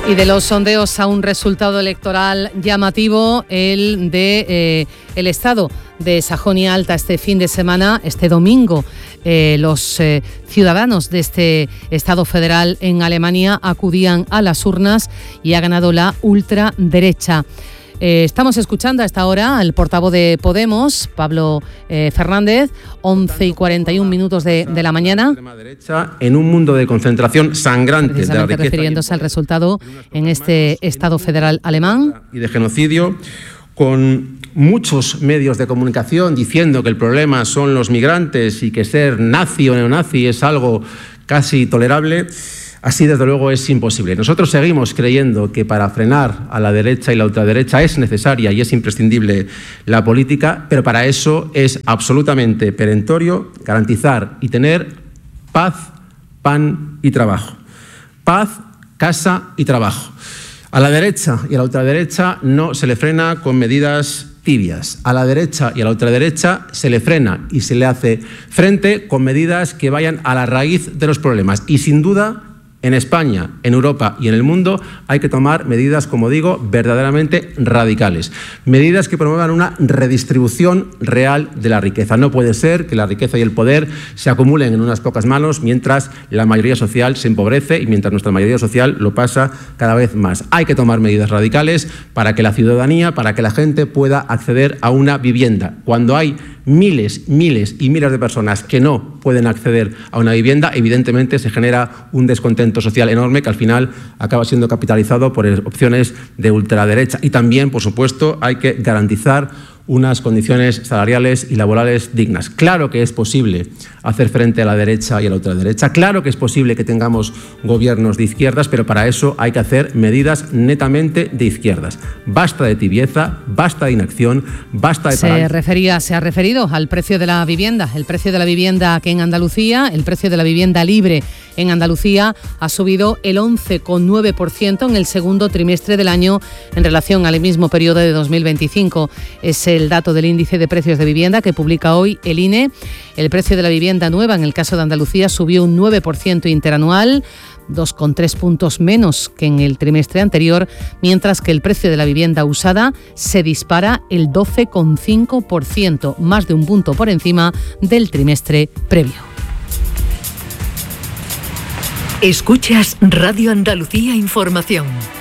Y de los sondeos a un resultado electoral llamativo, el de el estado de Sajonia Alta este fin de semana, este domingo. Los ciudadanos de este estado federal en Alemania acudían a las urnas y ha ganado la ultraderecha. Estamos escuchando a esta hora al portavoz de Podemos, Pablo Fernández, 11:41 de la mañana. En un mundo de concentración sangrante de la riqueza, refiriéndose al resultado en este estado federal alemán. Y de genocidio, con muchos medios de comunicación diciendo que el problema son los migrantes y que ser nazi o neonazi es algo casi tolerable. Así, desde luego, es imposible. Nosotros seguimos creyendo que para frenar a la derecha y la ultraderecha es necesaria y es imprescindible la política, pero para eso es absolutamente perentorio garantizar y tener paz, pan y trabajo. Paz, casa y trabajo. A la derecha y a la ultraderecha no se le frena con medidas tibias. A la derecha y a la ultraderecha se le frena y se le hace frente con medidas que vayan a la raíz de los problemas. Y sin duda, en España, en Europa y en el mundo hay que tomar medidas, como digo, verdaderamente radicales. Medidas que promuevan una redistribución real de la riqueza. No puede ser que la riqueza y el poder se acumulen en unas pocas manos mientras la mayoría social se empobrece y mientras nuestra mayoría social lo pasa cada vez más. Hay que tomar medidas radicales para que la ciudadanía, para que la gente pueda acceder a una vivienda. Cuando hay miles y miles de personas que no pueden acceder a una vivienda, evidentemente se genera un descontento social enorme que al final acaba siendo capitalizado por opciones de ultraderecha. Y también, por supuesto, hay que garantizar unas condiciones salariales y laborales dignas. Claro que es posible hacer frente a la derecha y a la ultraderecha. Claro que es posible que tengamos gobiernos de izquierdas, pero para eso hay que hacer medidas netamente de izquierdas. Basta de tibieza, basta de inacción, basta de parálisis. Se ha referido al precio de la vivienda. El precio de la vivienda que en Andalucía, el precio de la vivienda libre en Andalucía ha subido el 11,9% en el segundo trimestre del año en relación al mismo periodo de 2025. Es el dato del índice de precios de vivienda que publica hoy el INE. El precio de la vivienda nueva en el caso de Andalucía subió un 9% interanual, 2,3 puntos menos que en el trimestre anterior, mientras que el precio de la vivienda usada se dispara el 12,5%, más de un punto por encima del trimestre previo. Escuchas Radio Andalucía Información.